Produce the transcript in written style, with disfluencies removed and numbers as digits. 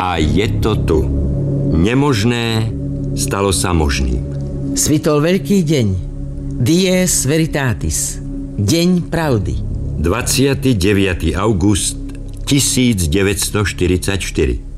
A je to tu. Nemožné stalo sa možným. Svitol veľký deň. Dies veritatis. Deň pravdy. 29. august 1944.